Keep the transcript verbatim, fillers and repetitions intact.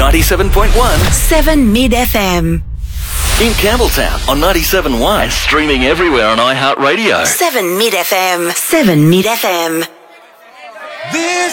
ninety-seven point one. seven Mid F M. In Campbelltown on ninety-seven point one and streaming everywhere on iHeartRadio. seven Mid F M. seven Mid F M. This